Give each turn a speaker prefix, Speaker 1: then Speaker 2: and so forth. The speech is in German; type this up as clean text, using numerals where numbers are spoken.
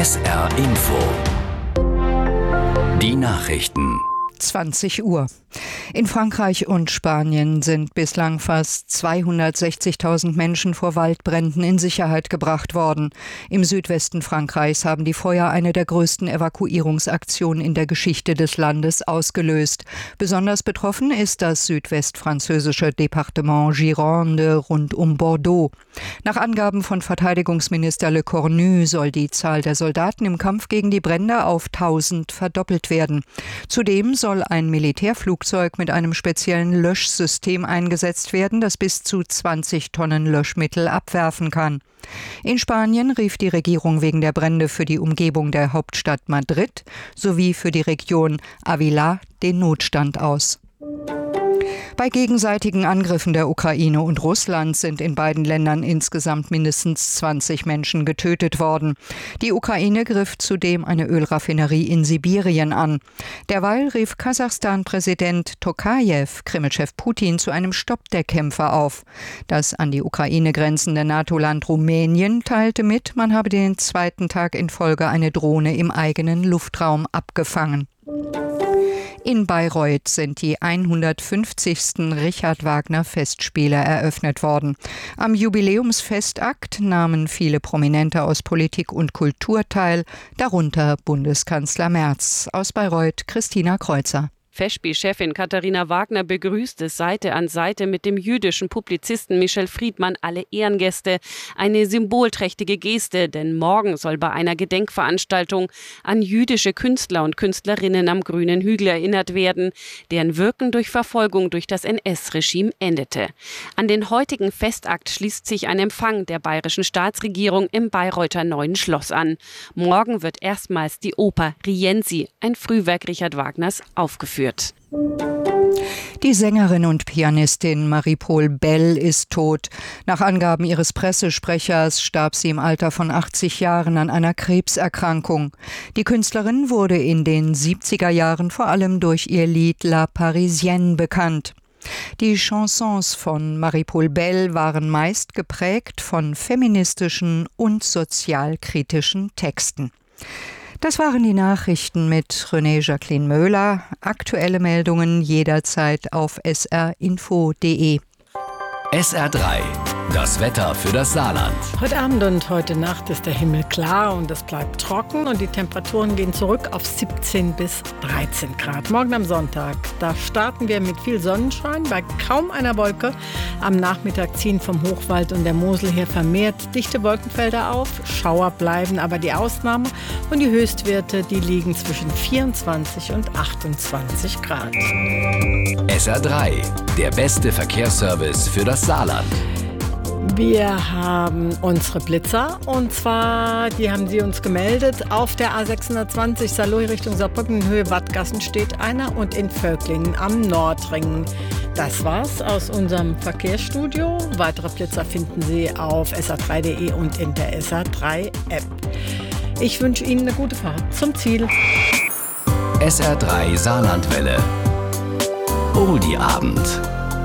Speaker 1: SR Info. Die Nachrichten.
Speaker 2: 20 Uhr. In Frankreich und Spanien sind bislang fast 260.000 Menschen vor Waldbränden in Sicherheit gebracht worden. Im Südwesten Frankreichs haben die Feuer eine der größten Evakuierungsaktionen in der Geschichte des Landes ausgelöst. Besonders betroffen ist das südwestfranzösische Departement Gironde rund um Bordeaux. Nach Angaben von Verteidigungsminister Le Cornu soll die Zahl der Soldaten im Kampf gegen die Brände auf 1000 verdoppelt werden. Zudem soll ein Militärflugzeug mit einem speziellen Löschsystem eingesetzt werden, das bis zu 20 Tonnen Löschmittel abwerfen kann. In Spanien rief die Regierung wegen der Brände für die Umgebung der Hauptstadt Madrid sowie für die Region Ávila den Notstand aus. Bei gegenseitigen Angriffen der Ukraine und Russlands sind in beiden Ländern insgesamt mindestens 20 Menschen getötet worden. Die Ukraine griff zudem eine Ölraffinerie in Sibirien an. Derweil rief Kasachstan-Präsident Tokajew Kremlchef Putin zu einem Stopp der Kämpfe auf. Das an die Ukraine grenzende NATO-Land Rumänien teilte mit, man habe den zweiten Tag in Folge eine Drohne im eigenen Luftraum abgefangen. In Bayreuth sind die 150. Richard Wagner Festspiele eröffnet worden. Am Jubiläumsfestakt nahmen viele Prominente aus Politik und Kultur teil, darunter Bundeskanzler Merz. Aus Bayreuth Christina Kreuzer.
Speaker 3: Festspielchefin Katharina Wagner begrüßte Seite an Seite mit dem jüdischen Publizisten Michel Friedmann alle Ehrengäste. Eine symbolträchtige Geste, denn morgen soll bei einer Gedenkveranstaltung an jüdische Künstler und Künstlerinnen am Grünen Hügel erinnert werden, deren Wirken durch Verfolgung durch das NS-Regime endete. An den heutigen Festakt schließt sich ein Empfang der bayerischen Staatsregierung im Bayreuther Neuen Schloss an. Morgen wird erstmals die Oper Rienzi, ein Frühwerk Richard Wagners, aufgeführt.
Speaker 2: Die Sängerin und Pianistin Marie-Paule Bell ist tot. Nach Angaben ihres Pressesprechers starb sie im Alter von 80 Jahren an einer Krebserkrankung. Die Künstlerin wurde in den 70er Jahren vor allem durch ihr Lied La Parisienne bekannt. Die Chansons von Marie-Paule Bell waren meist geprägt von feministischen und sozialkritischen Texten. Das waren die Nachrichten mit René Jacqueline Möhler. Aktuelle Meldungen jederzeit auf srinfo.de.
Speaker 1: SR3, das Wetter für das Saarland.
Speaker 4: Heute Abend und heute Nacht ist der Himmel klar und es bleibt trocken und die Temperaturen gehen zurück auf 17 bis 13 Grad. Morgen am Sonntag, da starten wir mit viel Sonnenschein, bei kaum einer Wolke. Am Nachmittag ziehen vom Hochwald und der Mosel her vermehrt dichte Wolkenfelder auf. Schauer bleiben aber die Ausnahme und die Höchstwerte, die liegen zwischen 24 und 28 Grad.
Speaker 1: SR3, der beste Verkehrsservice für das Saarland.
Speaker 4: Wir haben unsere Blitzer und zwar, die haben sie uns gemeldet, auf der A620 Saarlouis Richtung Saarbrücken, Höhe Wattgassen steht einer und in Völklingen am Nordring. Das war's aus unserem Verkehrsstudio. Weitere Blitzer finden Sie auf sr3.de und in der SR3-App. Ich wünsche Ihnen eine gute Fahrt zum Ziel.
Speaker 1: SR3 Saarlandwelle. Oldie Abend.